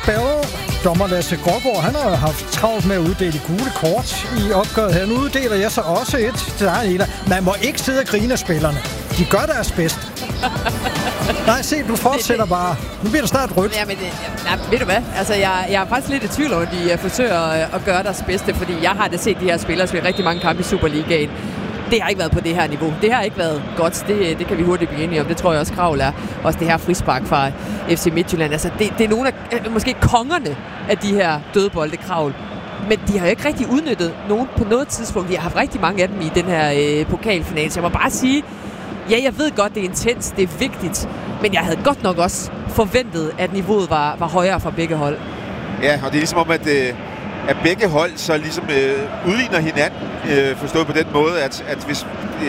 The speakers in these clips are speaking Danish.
Bell. Dommer Lasse Grågaard, han har haft travlt med at uddele gule kort i opgøret her. Nu uddeler jeg så også et til dig, Ida. Man må ikke sidde og grine af spillerne. De gør deres bedst. Nej, se, du fortsætter bare. Nu bliver det snart rødt. Jamen, ved du hvad? Altså, jeg er faktisk lidt i tvivl om, at de forsøger at gøre deres bedste, fordi jeg har da set de her spillere spille rigtig mange kampe i Superligaen. Det har ikke været på det her niveau. Det har ikke været godt. Det kan vi hurtigt blive enige om. Det tror jeg også, Kravl er. Også det her frispark fra FC Midtjylland. Altså, det er nogle af måske kongerne af de her dødbolde, Kravl. Men de har jo ikke rigtig udnyttet nogen på noget tidspunkt. De har haft rigtig mange af dem i den her pokalfinale. Så jeg må bare sige, ja, jeg ved godt, det er intens, det er vigtigt. Men jeg havde godt nok også forventet, at niveauet var højere fra begge hold. Ja, og det er ligesom om, at begge hold så ligesom udligner hinanden, forstået på den måde, at hvis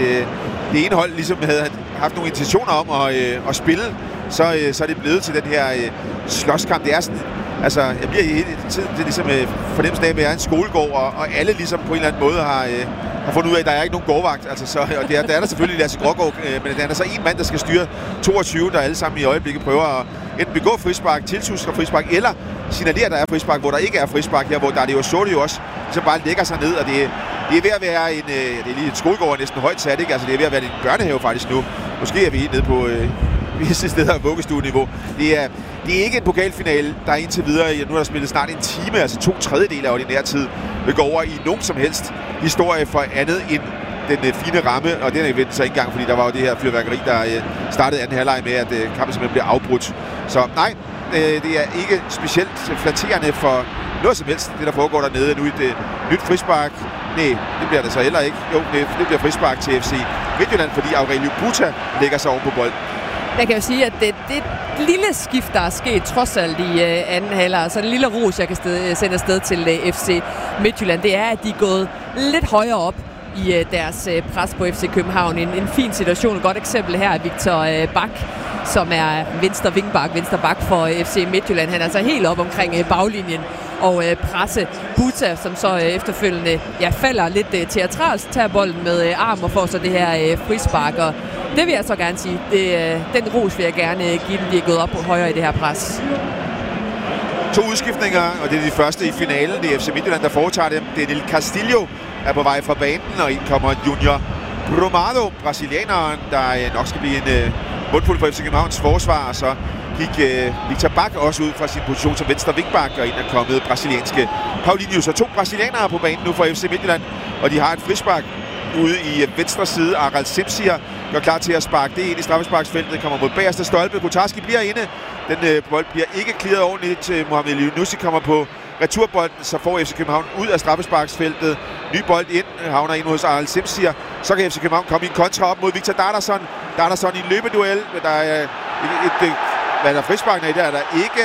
det ene hold ligesom havde haft nogle intentioner om at spille, så er det blevet til den her slåskamp. Det er sådan, altså, jeg bliver hele tiden det ligesom fornemmelsen af, at jeg er en skolegård, og alle ligesom på en eller anden måde har fundet ud af, at der er ikke nogen gårdvagt. Altså, så, og der er der selvfølgelig Lasse Grågaard, men der er der så en mand, der skal styre 22, der alle sammen i øjeblikket prøver at enten begå frispark, tiltuske frispark, eller signalere, at der er frispark, hvor der ikke er frispark her, hvor der er det jo så også, som bare lægger sig ned, og det er ved at være det er lige en skolegård næsten højt sat, ikke? Altså, det er ved at være en børnehave faktisk nu. Måske er vi helt nede på visse steder af vuggestueniveau. Det er ikke en pokalfinale, der er indtil videre. Nu er der spillet snart en time, altså 2/3 af ordinær tid. Vi går over i nogen som helst historie for andet end den fine ramme, og den er vendt så ikke engang, fordi der var jo det her fyrværkeri, der startede anden halvleg med, at kampen simpelthen bliver afbrudt. Så nej, det er ikke specielt flatterende for noget som helst, det der foregår dernede. Nu et nyt frispark. Nej, det bliver det så heller ikke. Jo, det bliver frispark til FC Midtjylland, fordi Aurelio Buta lægger sig oven på bolden. Jeg kan jo sige, at det lille skift, der er sket trods alt i anden halvleg, så det lille ros, jeg kan sende afsted til FC Midtjylland, det er, at de er gået lidt højere op i deres pres på FC København. En fin situation. Et godt eksempel her er Victor Bak, som er venstre bak for FC Midtjylland. Han er altså helt op omkring baglinjen og presse Buta, som så efterfølgende falder lidt teatralsk, tager bolden med arm og får så det her frispark. Og det vil jeg så gerne sige. Den ros vil jeg gerne give dem, de er gået op højere i det her pres. 2 udskiftninger, og det er de første i finalen. Det er FC Midtjylland, der foretager dem. Daniel Castillo er på vej fra banen, og ind kommer Junior Brumado, brasilianeren, der nok skal blive en mundfuld for FC Københavns forsvar. Så gik Victor Bak også ud fra sin position som venstre vingbak, og ind er kommet brasilianske Paulinho. Så 2 brasilianere på banen nu for FC Midtjylland, og de har et frispark ude i venstre side. Aral Simsier gør klar til at sparke det ind i straffesparksfeltet, kommer mod bagerste stolpe. Kutarski bliver inde. Den bold bliver ikke clearet ordentligt til Mohamed Elyounoussi, kommer på returbolden, så får FC København ud af straffesparksfeltet. Ny bold ind, havner ind hos Aral Simsier. Så kan FC København komme i en kontra op mod Victor Darderson. Darderson i en løbeduel, men der er hvad der frisparken er i der, er der ikke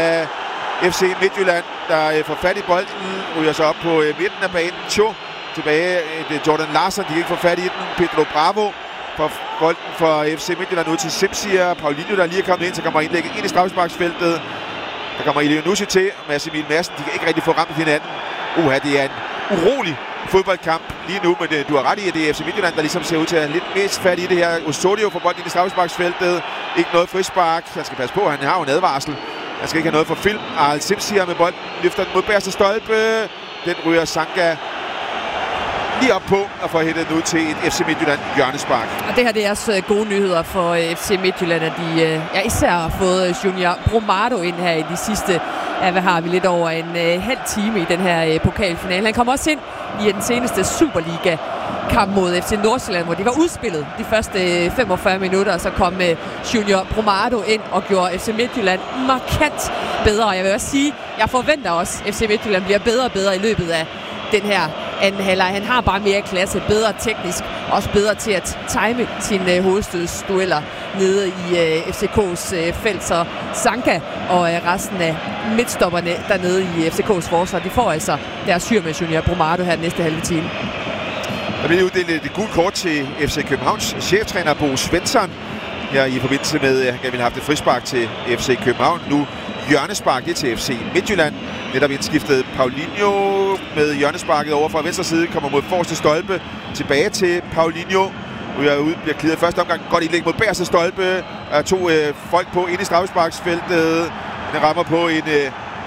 FC Midtjylland, der får fat i bolden, ryger sig op på midten af banen. Tilbage, Jordan Larsen, de kan ikke få fat i den. Pedro Bravo får bolden for FC Midtjylland ud til Simsier. Paulinho, der lige er kommet ind, så kommer indlægget ind i straffesparksfeltet. Der kommer Elyounoussi til, og Mads Emil Madsen, de kan ikke rigtig få ramt hinanden. Det er en urolig fodboldkamp lige nu, men du har ret i, at det er FC Midtjylland, der ligesom ser ud til at have lidt mest fat i det her. Osorio får bolden ind i straffesparksfeltet. Ikke noget frispark. Han skal passe på, han har jo en advarsel. Han skal ikke have noget for film. Aral Simsier med bolden, løfter den mod bagerste stolpe. Den ryger Sanka lige op på og får hættet ud til et FC Midtjylland hjørnespark. Og det her det er også gode nyheder for FC Midtjylland, at de især har fået Junior Brumado ind her i de sidste, hvad har vi, lidt over en halv time i den her pokalfinale. Han kom også ind i den seneste Superliga-kamp mod FC Nordsjælland, hvor de var udspillet de første 45 minutter, og så kom Junior Brumado ind og gjorde FC Midtjylland markant bedre. Jeg vil også sige, jeg forventer også, at FC Midtjylland bliver bedre og bedre i løbet af den her anden halvleg. Han har bare mere klasse, bedre teknisk, også bedre til at time sine hovedstødsdueller nede i FCK's felt. Så Sanka og resten af midtstopperne dernede i FCK's forsvar, de får altså deres syr med Junior Brumado her den næste halve time. Der bliver uddelt et gult kort til FC Københavns cheftræner Bo Svensson her i forbindelse med, at han gerne ville have haft et frispark til FC København. Nu hjørnespark, det til FC Midtjylland. Netop indskiftet Paulinho med hjørnesparket over fra venstre side, kommer mod forreste stolpe, tilbage til Paulinho. Ryger ud, bliver clearet første omgang, godt indlæg mod bagerste stolpe. Der er 2 folk på inde i straffesparksfeltet. Den rammer på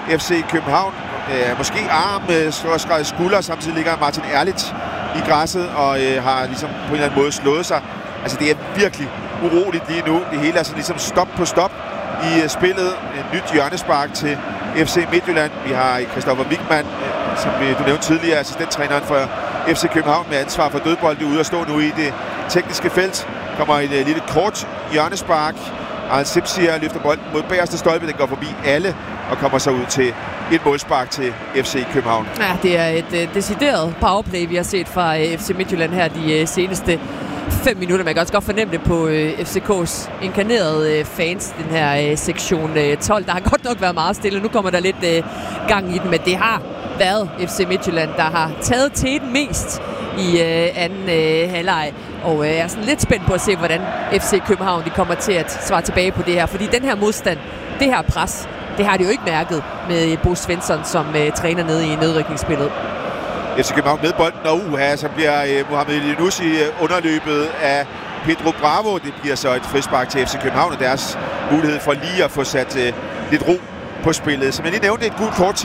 FC København. Måske arm, skulder, samtidig ligger Martin Erlich i græsset og har ligesom på en eller anden måde slået sig. Altså det er virkelig uroligt lige nu. Det hele er sådan ligesom stop på stop i spillet. Et nyt hjørnespark til FC Midtjylland. Vi har Christoffer Wichmann, som du nævnte tidligere, assistenttræneren for FC København med ansvar for dødbolde ude at stå nu i det tekniske felt. Kommer et lille kort hjørnespark. Arne Sipsier løfter bolden mod bagerste stolpe. Den går forbi alle og kommer så ud til et målspark til FC København. Ja, det er et decideret powerplay, vi har set fra FC Midtjylland her de seneste 5 minutter. Man kan også godt fornemme det på FCK's inkarnerede fans, den her sektion 12. Der har godt nok været meget stille. Nu kommer der lidt gang i den, men det har været FC Midtjylland, der har taget teten mest i anden halvleg. Og jeg er sådan lidt spændt på at se, hvordan FC København de kommer til at svare tilbage på det her. Fordi den her modstand, det her pres, det har de jo ikke mærket med Bo Svensson som træner nede i nedrykningsspillet. FC København med bolden, og så bliver Mohamed Elnouchi underløbet af Pedro Bravo. Det bliver så et frispark til FC København, og deres mulighed for lige at få sat lidt ro på spillet. Som jeg lige nævnte, et gult kort